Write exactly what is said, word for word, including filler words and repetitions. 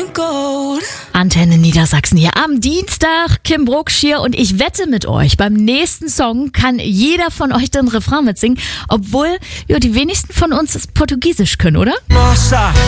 Antenne Niedersachsen hier am Dienstag. Kim Brooks hier und ich wette mit euch, beim nächsten Song kann jeder von euch den Refrain mitsingen, obwohl ja, die wenigsten von uns Portugiesich können, oder? Nossa,